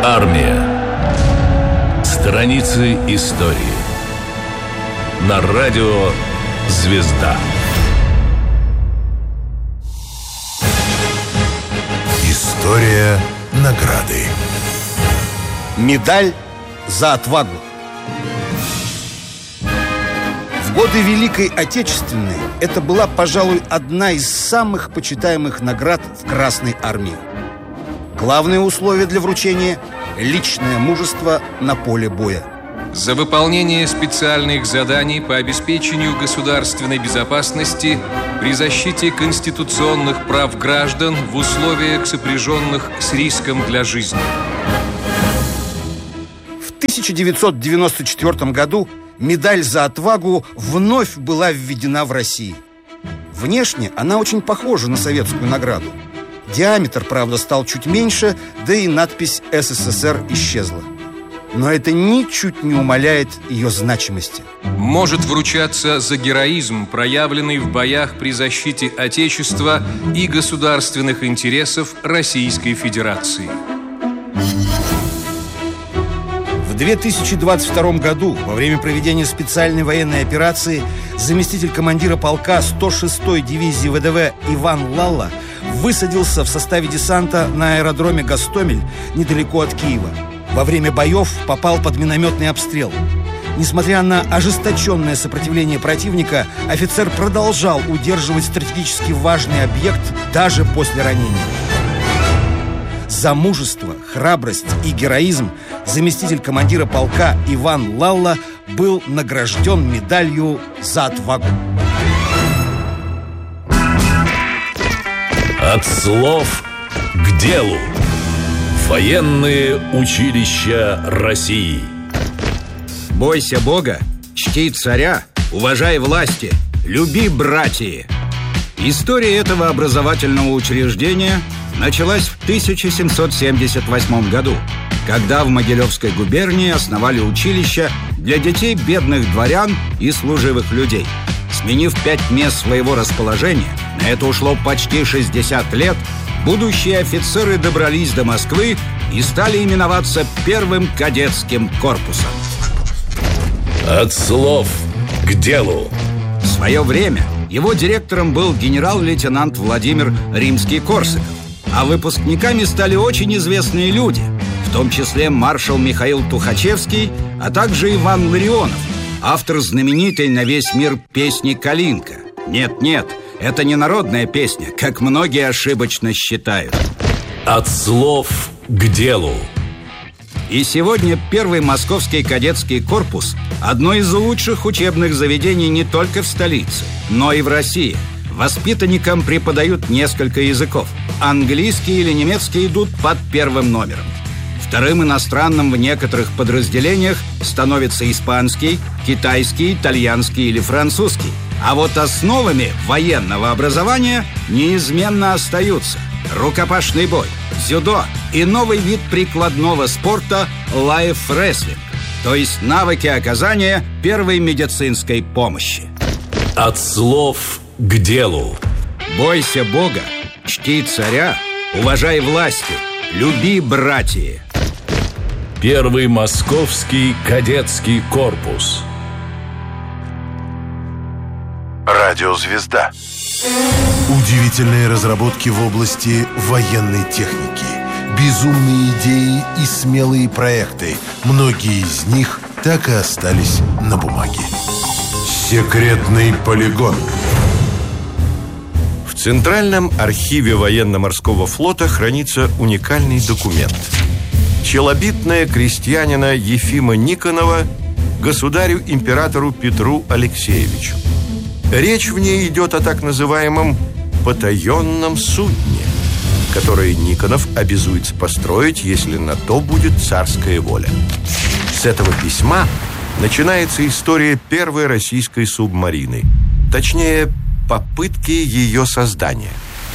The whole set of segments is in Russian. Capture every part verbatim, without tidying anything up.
Армия. Страницы истории. На радио «Звезда». История награды. Медаль за отвагу. В годы Великой Отечественной это была, пожалуй, одна из самых почитаемых наград в Красной армии. Главное условие для вручения – личное мужество на поле боя. За выполнение специальных заданий по обеспечению государственной безопасности при защите конституционных прав граждан в условиях, сопряженных с риском для жизни. В тысяча девятьсот девяносто четвёртом году медаль за отвагу вновь была введена в России. Внешне она очень похожа на советскую награду. Диаметр, правда, стал чуть меньше, да и надпись «СССР» исчезла. Но это ничуть не умаляет ее значимости. Может вручаться за героизм, проявленный в боях при защите Отечества и государственных интересов Российской Федерации. В две тысячи двадцать втором году, во время проведения специальной военной операции, заместитель командира полка сто шестой дивизии ВДВ Иван Лалла высадился в составе десанта на аэродроме Гостомель недалеко от Киева. Во время боев попал под минометный обстрел. Несмотря на ожесточенное сопротивление противника, офицер продолжал удерживать стратегически важный объект даже после ранения. За мужество, храбрость и героизм заместитель командира полка Иван Лалла был награжден медалью за отвагу. От слов к делу. Военные училища России. Бойся Бога, чти царя, уважай власти, люби братья. История этого образовательного учреждения началась в тысяча семьсот семьдесят восьмом году, когда в Могилевской губернии основали училище для детей бедных дворян и служивых людей. Сменив пять мест своего расположения, на это ушло почти шестьдесят лет, будущие офицеры добрались до Москвы и стали именоваться первым кадетским корпусом. От слов к делу. В свое время его директором был генерал-лейтенант Владимир Римский-Корсаков, а выпускниками стали очень известные люди, в том числе маршал Михаил Тухачевский, а также Иван Ларионов, автор знаменитой на весь мир песни «Калинка». Нет-нет, это не народная песня, как многие ошибочно считают. От слов к делу. И сегодня первый московский кадетский корпус – одно из лучших учебных заведений не только в столице, но и в России. Воспитанникам преподают несколько языков. Английский или немецкий идут под первым номером. Вторым иностранным в некоторых подразделениях становится испанский, китайский, итальянский или французский. А вот основами военного образования неизменно остаются рукопашный бой, дзюдо и новый вид прикладного спорта лайф-рестлинг, то есть навыки оказания первой медицинской помощи. От слов к делу. Бойся Бога, чти царя, уважай власти, люби братья. Первый московский кадетский корпус. Радио «Звезда». Удивительные разработки в области военной техники, безумные идеи и смелые проекты. Многие из них так и остались на бумаге. Секретный полигон. В Центральном архиве военно-морского флота хранится уникальный документ. Челобитная крестьянина Ефима Никонова государю-императору Петру Алексеевичу. Речь в ней идет о так называемом потаенном судне, которое Никонов обязуется построить, если на то будет царская воля. С этого письма начинается история первой российской субмарины, точнее, попытки ее создания.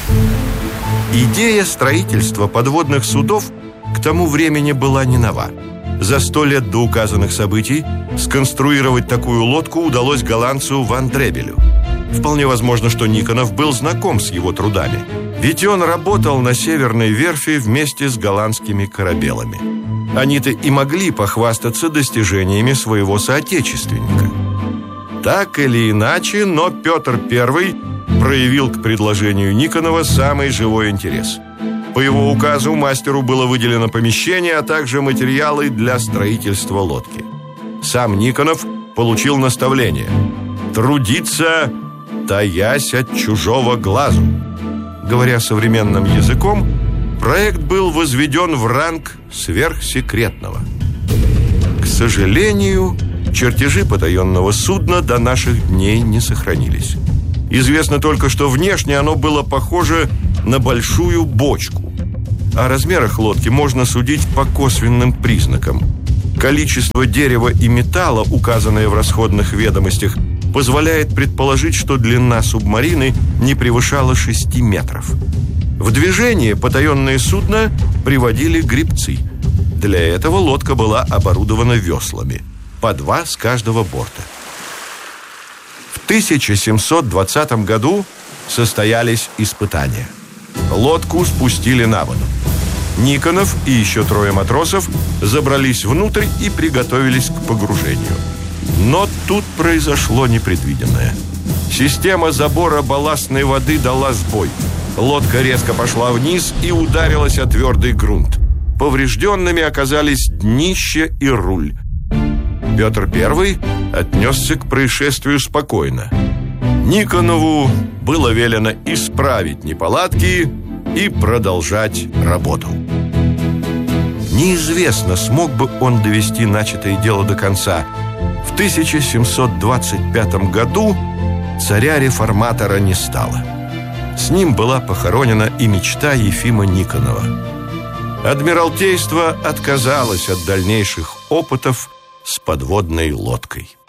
Идея строительства подводных судов к тому времени была не нова. За сто лет до указанных событий сконструировать такую лодку удалось голландцу Ван Дребелю. Вполне возможно, что Никонов был знаком с его трудами, ведь он работал на Северной верфи вместе с голландскими корабелами. Они-то и могли похвастаться достижениями своего соотечественника. Так или иначе, но Петр Первый проявил к предложению Никонова самый живой интерес. По его указу мастеру было выделено помещение, а также материалы для строительства лодки. Сам Никонов получил наставление трудиться, таясь от чужого глазу. Говоря современным языком, проект был возведен в ранг сверхсекретного. К сожалению, чертежи потаенного судна до наших дней не сохранились. Известно только, что внешне оно было похоже на большую бочку. О размерах лодки можно судить по косвенным признакам. Количество дерева и металла, указанное в расходных ведомостях, позволяет предположить, что длина субмарины не превышала шести метров. В движение потаенное судно приводили гребцы. Для этого лодка была оборудована веслами, по два с каждого борта. В тысяча семьсот двадцатом году состоялись испытания. Лодку спустили на воду. Никонов и еще трое матросов забрались внутрь и приготовились к погружению. Но тут произошло непредвиденное. Система забора балластной воды дала сбой. Лодка резко пошла вниз и ударилась о твердый грунт. Поврежденными оказались днище и руль. Петр Первый отнесся к происшествию спокойно. Никонову было велено исправить неполадки и продолжать работу. Неизвестно, смог бы он довести начатое дело до конца. В тысяча семьсот двадцать пятом году царя-реформатора не стало. С ним была похоронена и мечта Ефима Никонова. Адмиралтейство отказалось от дальнейших опытов с подводной лодкой.